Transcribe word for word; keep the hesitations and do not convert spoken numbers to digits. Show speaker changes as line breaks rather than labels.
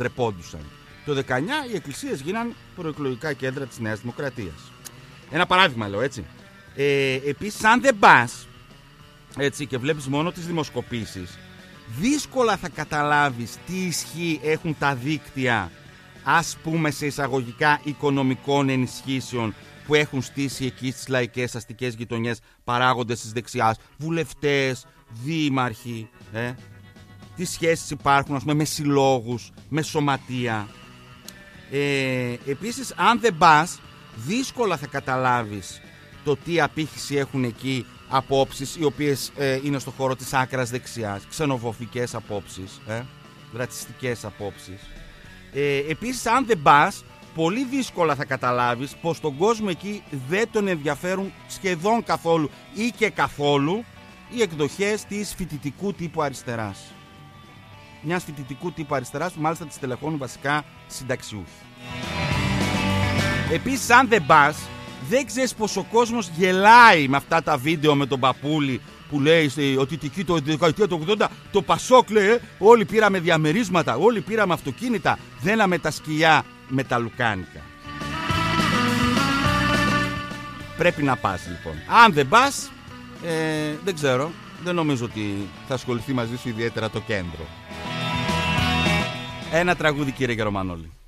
ντρεπόντουσαν. Το δεκαεννιά οι εκκλησίες γίναν προεκλογικά κέντρα της Νέας Δημοκρατίας. Ένα παράδειγμα λέω, έτσι. Ε, επίσης, αν δεν πας, έτσι, και βλέπεις μόνο τις δημοσκοπήσεις, δύσκολα θα καταλάβεις τι ισχύ έχουν τα δίκτυα, ας πούμε σε εισαγωγικά οικονομικών ενισχύσεων, που έχουν στήσει εκεί στις λαϊκές αστικές γειτονιές παράγοντες της δεξιάς, βουλευτές, δήμαρχοι, ε, τι σχέσεις υπάρχουν, ας πούμε, με συλλόγους, με σωματεία. Ε, επίσης, αν δεν πας, δύσκολα θα καταλάβεις το τι απήχηση έχουν εκεί απόψεις οι οποίες ε, είναι στο χώρο της άκρας δεξιάς, ξενοφοβικές απόψεις, ε, ρατσιστικές απόψεις. Ε, επίσης, αν δεν πας, πολύ δύσκολα θα καταλάβεις πως τον κόσμο εκεί δεν τον ενδιαφέρουν σχεδόν καθόλου ή και καθόλου οι εκδοχές της φοιτητικού τύπου αριστεράς. Μιας φοιτητικού τύπου αριστεράς που μάλιστα τις τελεχώνουν βασικά συνταξιούχοι. Επίσης, αν δεν πας, δεν ξέρεις πως ο κόσμος γελάει με αυτά τα βίντεο με τον παππούλη που λέει ότι εκεί το δεκαετία του ογδόντα το Πασόκ, λέει, όλοι πήραμε διαμερίσματα, όλοι πήραμε αυτοκίνητα, δέναμε τα σκυλιά με τα λουκάνικα. Πρέπει να πας λοιπόν. Αν δεν πας, ε, δεν ξέρω, δεν νομίζω ότι θα ασχοληθεί μαζί σου ιδιαίτερα το κέντρο. Ένα τραγούδι, κύριε Γερομανόλη.